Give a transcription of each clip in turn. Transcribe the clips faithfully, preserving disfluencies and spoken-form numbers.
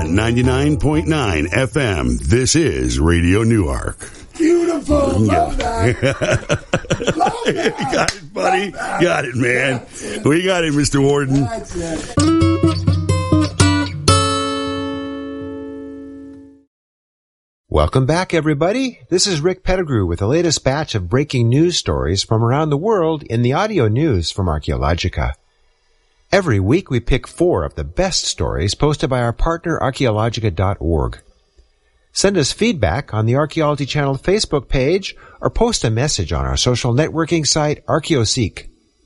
On ninety-nine point nine F M, this is Radio Newark. Beautiful. Love that. Love that. Got it, buddy. Got it, man. We got it, Mister Warden. That's it. Welcome back, everybody. This is Rick Pettigrew with the latest batch of breaking news stories from around the world in the audio news from Archaeologica. Every week we pick four of the best stories posted by our partner archaeologica dot org. Send us feedback on the Archaeology Channel Facebook page or post a message on our social networking site ArchaeoSeek.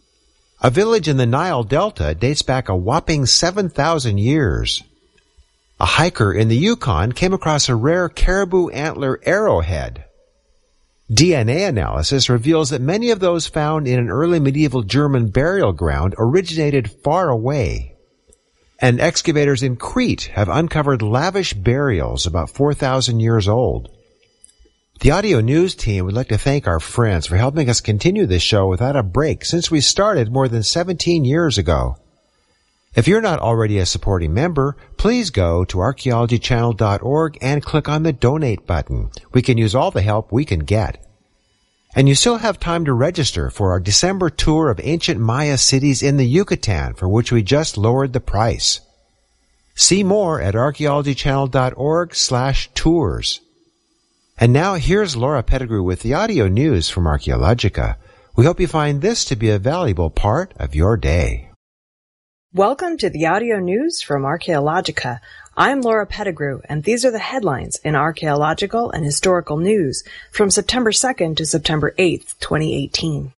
A village in the Nile Delta dates back a whopping seven thousand years. A hiker in the Yukon came across a rare caribou antler arrowhead. D N A analysis reveals that many of those found in an early medieval German burial ground originated far away. And excavators in Crete have uncovered lavish burials about four thousand years old. The audio news team would like to thank our friends for helping us continue this show without a break since we started more than seventeen years ago. If you're not already a supporting member, please go to archaeology channel dot org and click on the donate button. We can use all the help we can get. And you still have time to register for our December tour of ancient Maya cities in the Yucatan, for which we just lowered the price. See more at archaeology channel dot org slash tours. And now here's Laura Pettigrew with the audio news from Archaeologica. We hope you find this to be a valuable part of your day. Welcome to the audio news from Archaeologica. I'm Laura Pettigrew, and these are the headlines in archaeological and historical news from September second to September eighth, twenty eighteen.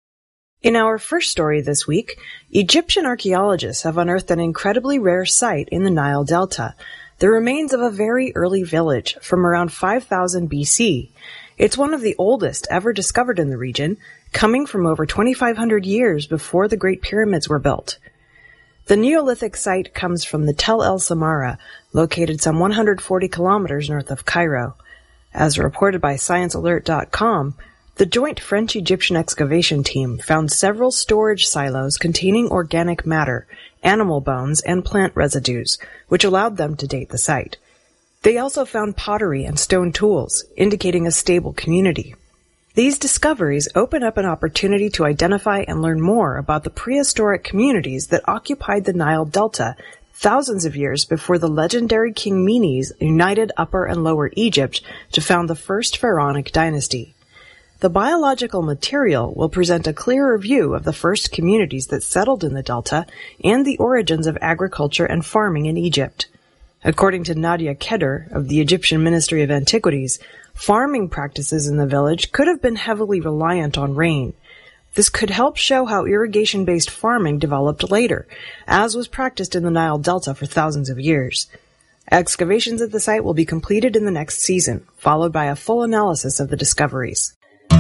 In our first story this week, Egyptian archaeologists have unearthed an incredibly rare site in the Nile Delta, the remains of a very early village from around five thousand B C. It's one of the oldest ever discovered in the region, coming from over twenty-five hundred years before the Great Pyramids were built. The Neolithic site comes from the Tel El Samara, located some one hundred forty kilometers north of Cairo. As reported by science alert dot com, the joint French-Egyptian excavation team found several storage silos containing organic matter, animal bones, and plant residues, which allowed them to date the site. They also found pottery and stone tools, indicating a stable community. These discoveries open up an opportunity to identify and learn more about the prehistoric communities that occupied the Nile Delta thousands of years before the legendary King Menes united Upper and Lower Egypt to found the first pharaonic dynasty. The biological material will present a clearer view of the first communities that settled in the Delta and the origins of agriculture and farming in Egypt. According to Nadia Kedr of the Egyptian Ministry of Antiquities, farming practices in the village could have been heavily reliant on rain. This could help show how irrigation-based farming developed later, as was practiced in the Nile Delta for thousands of years. Excavations at the site will be completed in the next season, followed by a full analysis of the discoveries.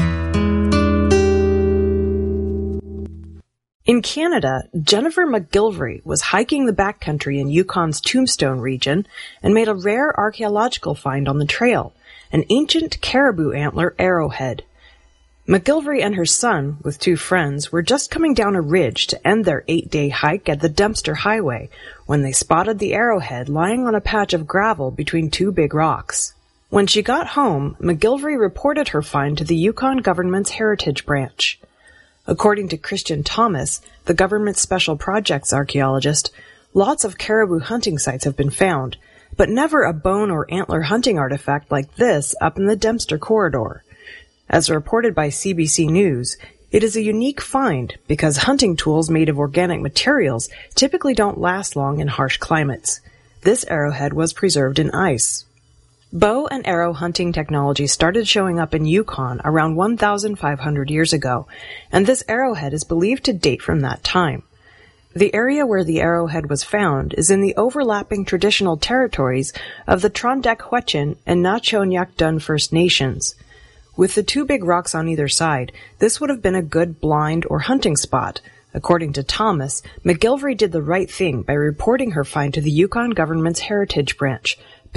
In Canada, Jennifer McGilvray was hiking the backcountry in Yukon's Tombstone region and made a rare archaeological find on the trail, an ancient caribou antler arrowhead. McGilvray and her son, with two friends, were just coming down a ridge to end their eight-day hike at the Dempster Highway when they spotted the arrowhead lying on a patch of gravel between two big rocks. When she got home, McGilvray reported her find to the Yukon government's Heritage Branch. According to Christian Thomas, the government's special projects archaeologist, lots of caribou hunting sites have been found, but never a bone or antler hunting artifact like this up in the Dempster corridor. As reported by C B C News, it is a unique find because hunting tools made of organic materials typically don't last long in harsh climates. This arrowhead was preserved in ice. Bow and arrow hunting technology started showing up in Yukon around one thousand five hundred years ago, and this arrowhead is believed to date from that time. The area where the arrowhead was found is in the overlapping traditional territories of the Trondeck-Hwetchin and Na-Cho-Nyak-Dun First Nations. With the two big rocks on either side, this would have been a good blind or hunting spot. According to Thomas, McGilvray did the right thing by reporting her find to the Yukon government's Heritage Branch,